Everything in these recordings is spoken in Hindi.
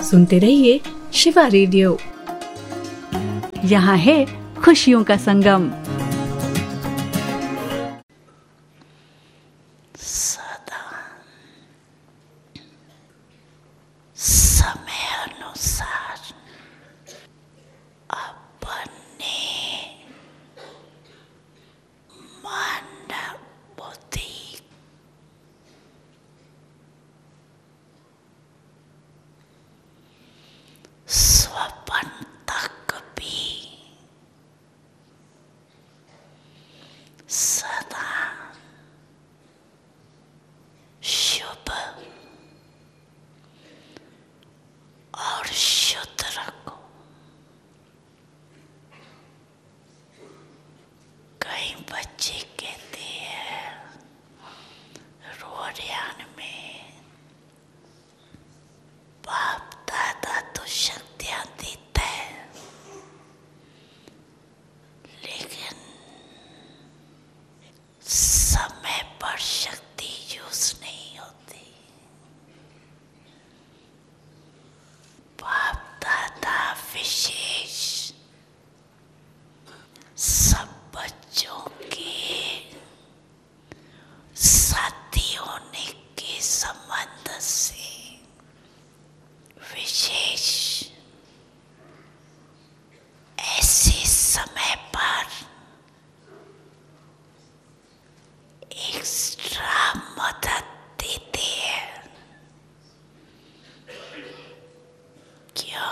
सुनते रहिए शिवा रेडियो। यहाँ है खुशियों का संगम। सदा समय अनुसार अपने मन बुद्धि स्वपन तक भी सदा शुभ और शुद्ध रखो। कई बच्चे कहते हैं रोरियान में, बाप दादा तो शक्तियां देता है, लेकिन समय पर शक्ति यूज नहीं होती। बाप दादा विशेष सब बच्चों के साथी होने के संबंध से विशेष ऐसे समय पर एक्स्ट्रा मदद देते हैं। क्यों?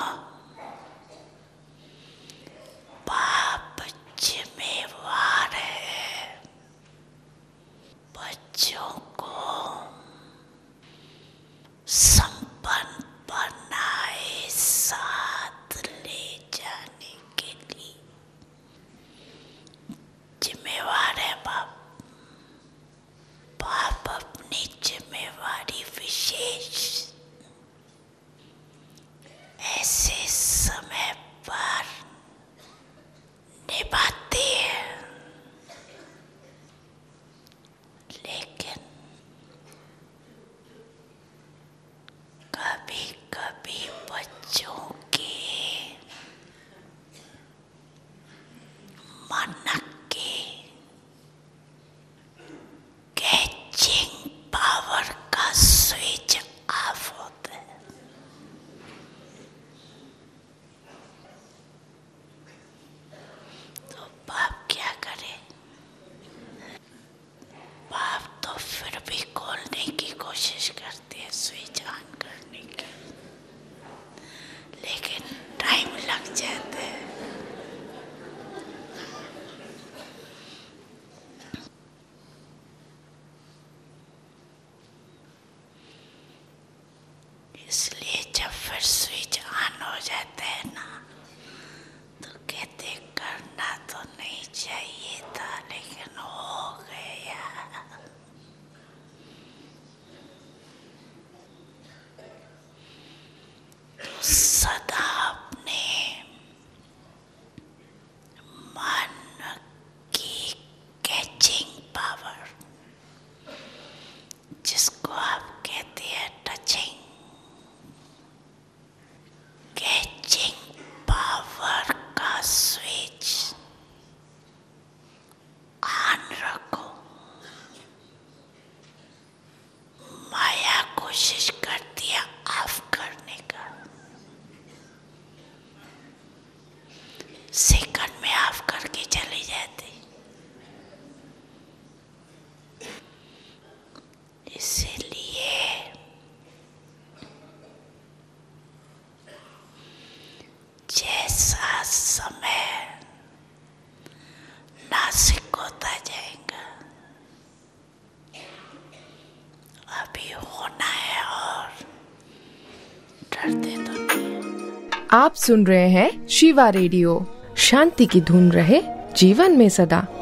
बाप जिम्मेवार है बच्चों को संपन्न बनाए साथ ले जाने के लिए। जिम्मेवार है बाप। बाप अपनी जिम्मेवारी विशेष ऐसे समय पर निभाते हैं, लेकिन कभी कभी बच्चों के मन के कैचिंग पावर का स्विच ऑफ होता है। तो बाप क्या करे? बाप तो फिर भी खोलने की कोशिश करते हैं, स्विच ऑन करने की, लेकिन टाइम लग जाता है। इसलिए जब फिर स्विच ऑन हो जाता है ना, तो कहते करना तो नहीं चाहिए था, लेकिन हो गया। तो सदा अपने मन की कैचिंग पावर, जिसको आप कहते हैं टचिंग, कैचिंग पावर का स्विच ऑन रखो। माया कोशिश करती है ऑफ करने का, सेकंड में ऑफ करके चली जाती। इसीलिए जैसा समय नासिक होता जाएगा, अभी होना है और डरते तो नहीं। आप सुन रहे हैं शिवा रेडियो। शांति की धुन रहे जीवन में सदा।